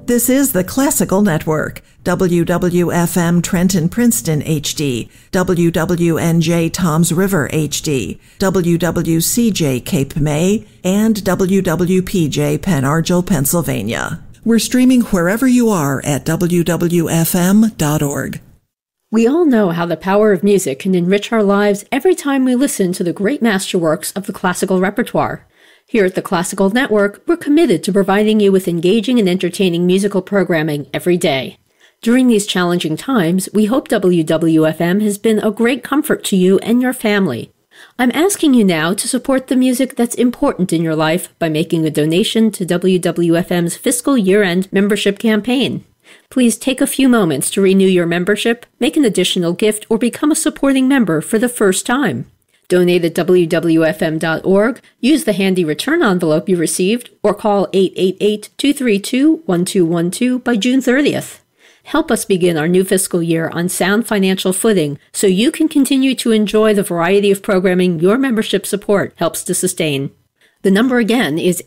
This is the Classical Network, WWFM Trenton Princeton HD, WWNJ Toms River HD, WWCJ Cape May, and WWPJ Penargil, Pennsylvania. We're streaming wherever you are at WWFM.org. We all know how the power of music can enrich our lives every time we listen to the great masterworks of the classical repertoire. Here at the Classical Network, we're committed to providing you with engaging and entertaining musical programming every day. During these challenging times, we hope WWFM has been a great comfort to you and your family. I'm asking you now to support the music that's important in your life by making a donation to WWFM's fiscal year-end membership campaign. Please take a few moments to renew your membership, make an additional gift, or become a supporting member for the first time. Donate at WWFM.org, use the handy return envelope you received, or call 888-232-1212 by June 30th. Help us begin our new fiscal year on sound financial footing so you can continue to enjoy the variety of programming your membership support helps to sustain. The number again is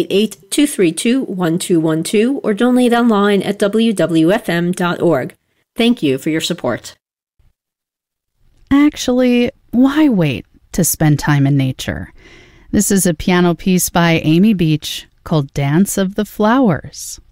888-232-1212 or donate online at WWFM.org. Thank you for your support. Actually, why wait to spend time in nature? This is a piano piece by Amy Beach called Dance of the Flowers.